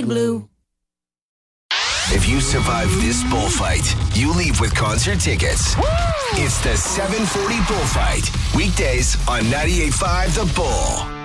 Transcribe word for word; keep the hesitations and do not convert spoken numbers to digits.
Big Blue. If you survive this bullfight, you leave with concert tickets. Woo! It's the seven forty Bullfight. Weekdays on ninety-eight point five The Bull.